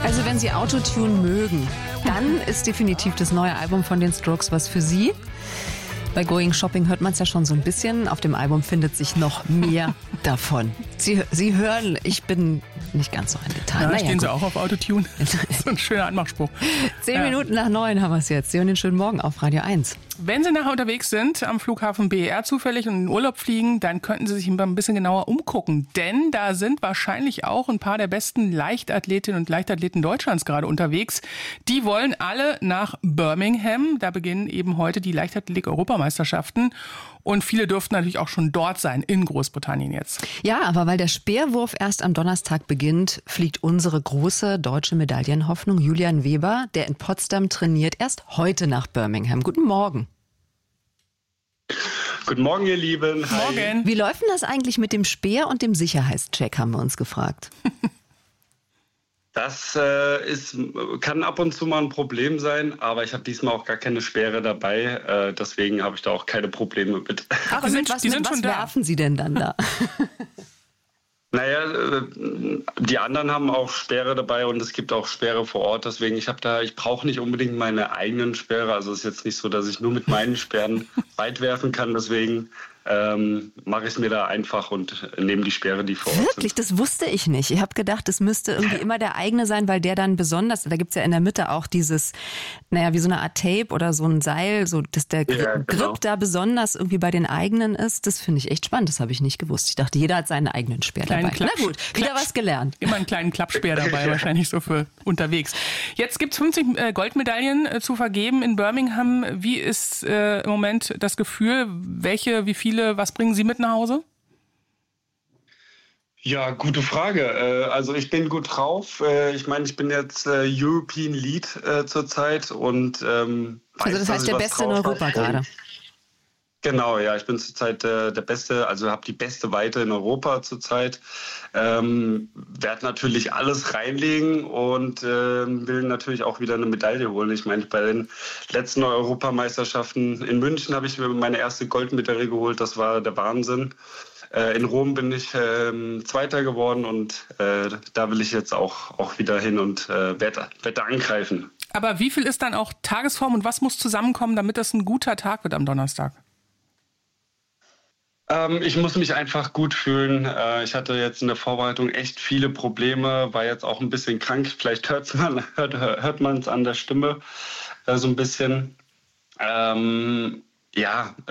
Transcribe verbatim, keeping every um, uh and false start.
Also wenn Sie Autotune mögen, dann ist definitiv das neue Album von den Strokes was für Sie. Bei Going Shopping hört man es ja schon so ein bisschen. Auf dem Album findet sich noch mehr davon. Sie, Sie hören, ich bin nicht ganz so angetan. Ja, naja, stehen gut. Sie auch auf Autotune? Das ist ein schöner Anmachspruch. Zehn Ja. Minuten nach neun haben wir es jetzt. Sie hören den schönen Morgen auf Radio eins. Wenn Sie nachher unterwegs sind, am Flughafen B E R zufällig und in den Urlaub fliegen, dann könnten Sie sich ein bisschen genauer umgucken. Denn da sind wahrscheinlich auch ein paar der besten Leichtathletinnen und Leichtathleten Deutschlands gerade unterwegs. Die wollen alle nach Birmingham. Da beginnen eben heute die Leichtathletik-Europameisterschaften. Und viele dürften natürlich auch schon dort sein, in Großbritannien jetzt. Ja, aber weil der Speerwurf erst am Donnerstag beginnt, fliegt unsere große deutsche Medaillenhoffnung Julian Weber, der in Potsdam trainiert, erst heute nach Birmingham. Guten Morgen. Guten Morgen, ihr Lieben. Hi. Morgen. Wie läuft denn das eigentlich mit dem Speer und dem Sicherheitscheck, haben wir uns gefragt. Das äh, ist, kann ab und zu mal ein Problem sein, aber ich habe diesmal auch gar keine Speere dabei. Äh, deswegen habe ich da auch keine Probleme mit. Aber Die mit sind- was, die mit sind was schon da. werfen Sie denn dann da? Naja, äh, die anderen haben auch Speere dabei und es gibt auch Speere vor Ort. Deswegen, ich habe da, ich brauche nicht unbedingt meine eigenen Speere. Also es ist jetzt nicht so, dass ich nur mit meinen Speeren weit werfen kann. Deswegen ähm, mache ich es mir da einfach und nehme die Speere, die vor Ort Wirklich, sind. das wusste ich nicht. Ich habe gedacht, es müsste irgendwie immer der eigene sein, weil der dann besonders, da gibt's ja in der Mitte auch dieses, naja, wie so eine Art Tape oder so ein Seil, so dass der Grip, Ja, genau. Grip da besonders irgendwie bei den eigenen ist. Das finde ich echt spannend, das habe ich nicht gewusst. Ich dachte, jeder hat seinen eigenen Speer Kleinen dabei. Klatsch- Na gut, wieder Klatsch- was gelernt. Immer einen kleinen Klappspeer dabei, wahrscheinlich so für unterwegs. Jetzt gibt's fünfzig äh, Goldmedaillen äh, zu vergeben in Birmingham. Wie ist äh, im Moment das Gefühl? Welche, wie viele, was bringen Sie mit nach Hause? Ja, gute Frage. Äh, Also ich bin gut drauf. Äh, Ich meine, ich bin jetzt äh, European Lead äh, zurzeit und ähm, Also weiß, das dass heißt ich der was Beste in drauf Europa hab. gerade. Genau, ja, ich bin zurzeit äh, der Beste, also habe die beste Weite in Europa zurzeit. Ähm, werde natürlich alles reinlegen und ähm, will natürlich auch wieder eine Medaille holen. Ich meine, bei den letzten Europameisterschaften in München habe ich mir meine erste Goldmedaille geholt. Das war der Wahnsinn. Äh, in Rom bin ich ähm, Zweiter geworden und äh, da will ich jetzt auch, auch wieder hin und äh, werde werde angreifen. Aber wie viel ist dann auch Tagesform und was muss zusammenkommen, damit das ein guter Tag wird am Donnerstag? Ähm, ich muss mich einfach gut fühlen. Äh, ich hatte jetzt in der Vorbereitung echt viele Probleme, war jetzt auch ein bisschen krank. Vielleicht hört's man, hört, hört man es an der Stimme äh, so ein bisschen. Ähm, ja,